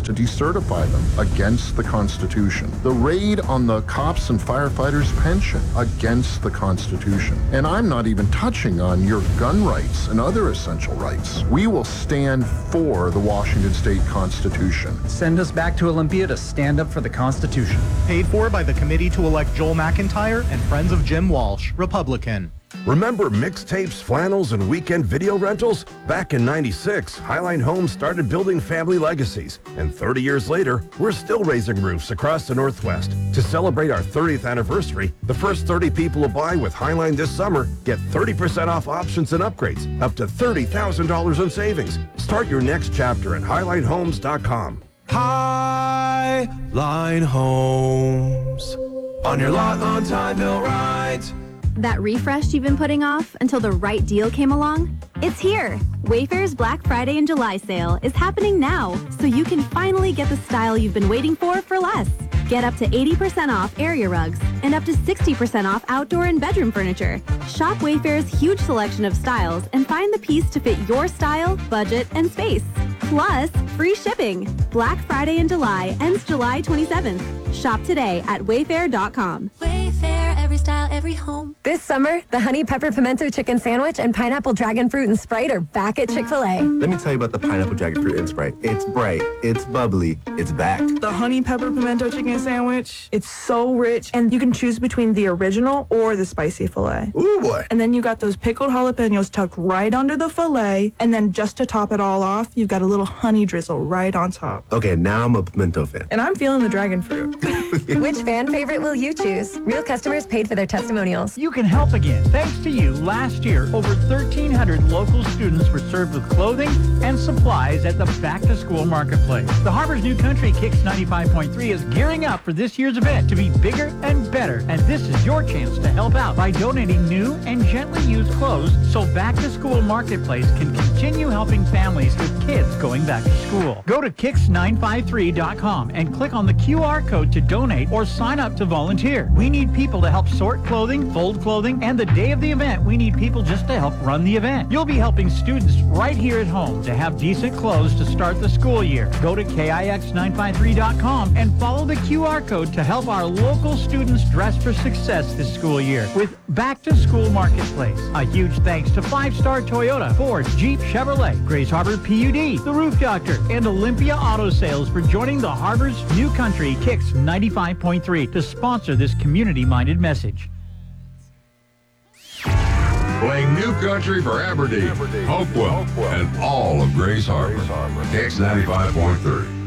to decertify them, against the Constitution. The raid on the cops and firefighters' pension, against the Constitution. And I'm not even touching on your gun rights and other essential rights. We will stand for the Washington State Constitution. Send us back to Olympia to stand up for the Constitution. Paid for by the committee to elect Joel McIntyre and Friends of Jim Walsh, Republican. Remember mixtapes, flannels, and weekend video rentals? Back in '96, Highline Homes started building family legacies. And 30 years later, we're still raising roofs across the Northwest. To celebrate our 30th anniversary, the first 30 people to buy with Highline this summer get 30% off options and upgrades, up to $30,000 in savings. Start your next chapter at HighlineHomes.com. Highline Homes. On your lot, on time, built right. That refresh you've been putting off until the right deal came along? It's here! Wayfair's Black Friday and July sale is happening now, so you can finally get the style you've been waiting for less. Get up to 80% off area rugs and up to 60% off outdoor and bedroom furniture. Shop Wayfair's huge selection of styles and find the piece to fit your style, budget, and space. Plus, free shipping. Black Friday in July ends July 27th. Shop today at wayfair.com. Wayfair, every style, every home. This summer, the Honey Pepper Pimento Chicken Sandwich and Pineapple Dragon Fruit and Sprite are back at Chick-fil-A. Let me tell you about the Pineapple Dragon Fruit and Sprite. It's bright, it's bubbly, it's back. The Honey Pepper Pimento Chicken Sandwich, it's so rich, and you can choose between the original or the spicy filet. Ooh, boy. And then you got those pickled jalapenos tucked right under the filet, and then just to top it all off, you've got a little honey drizzle right on top. Okay, now I'm a pimento fan. And I'm feeling the dragon fruit. Which fan favorite will you choose? Real customers paid for their testimonials. You can help again. Thanks to you, last year, over 1,300 local students were served with clothing and supplies at the Back to School Marketplace. The Harbor's New Country Kicks 95.3 is gearing up for this year's event to be bigger and better, and this is your chance to help out by donating new and gently used clothes so Back to School Marketplace can continue helping families with kids going back to school. Go to kicks953.com and click on the QR code to donate or sign up to volunteer. We need people to help sort clothing, fold clothing, and the day of the event, we need people just to help run the event. You'll be helping students right here at home to have decent clothes to start the school year. Go to KIX953.com and follow the QR code to help our local students dress for success this school year with Back to School Marketplace. A huge thanks to 5-Star Toyota, Ford, Jeep, Chevrolet, Grays Harbor PUD, The Roof Doctor, and Olympia Auto Sales for joining the Harbor's New Country Kicks 95.3 to sponsor this community-minded message. Playing New Country for Aberdeen, Hopewell, and all of Grays Harbor. Kicks 95.3.